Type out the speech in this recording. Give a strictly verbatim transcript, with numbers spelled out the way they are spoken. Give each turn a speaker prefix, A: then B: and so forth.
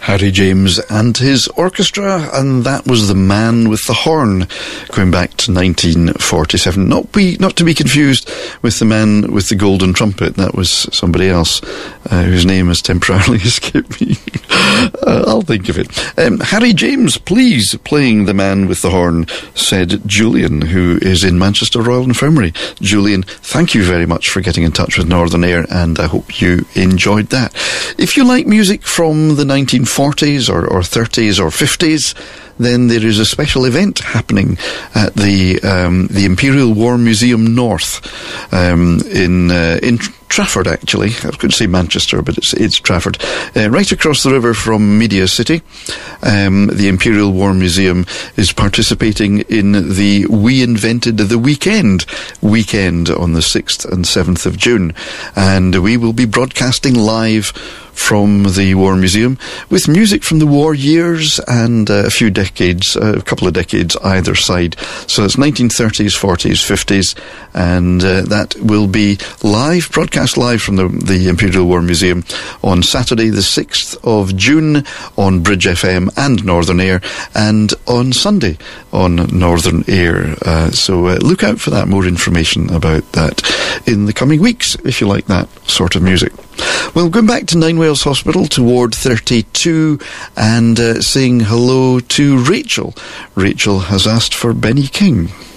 A: Harry James and his orchestra, and that was The Man with the Horn, going back to nineteen forty-seven. Not be not to be confused with The Man with the Golden Trumpet. That was somebody else uh, whose name has temporarily escaped me. uh, I'll think of it. Um, Harry James, please, playing The Man with the Horn, said Julian, who is in Manchester Royal Infirmary. Julian, thank you very much for getting in touch with Northern Air, and I hope you enjoyed that. If you like music from the nineteen forties or, or thirties or fifties, then there is a special event happening at the um, the Imperial War Museum North um, in uh, in Trafford, actually. I was going to say Manchester, but it's it's Trafford. Uh, right across the river from Media City. Um, the Imperial War Museum is participating in the We Invented the Weekend weekend on the sixth and seventh of June. And we will be broadcasting live from the War Museum with music from the war years and uh, a few decades, uh, a couple of decades either side. So it's nineteen thirties, forties, fifties, and uh, that will be live, broadcast live from the, the Imperial War Museum on Saturday the sixth of June on Bridge F M and Northern Air, and on Sunday on Northern Air. Uh, so uh, look out for that, more information about that in the coming weeks, if you like that sort of music. Well, going back to Nine Wales Hospital to Ward thirty-two and uh, saying hello to Rachel. Rachel has asked for Benny King.